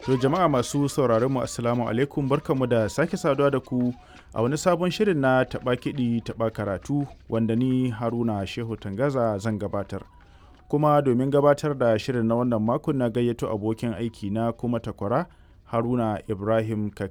To jama'a masu sauraron mu assalamu alaikum barkanmu da sake saduwa da ku a wani sabon shirin na taɓa kiɗi taɓa karatu wanda ni Haruna Shehu Tangaza zan gabatar. Kuma domin gabatar da shirin na wannan makon na gayyato abokin aiki na kuma takwara Haruna Ibrahim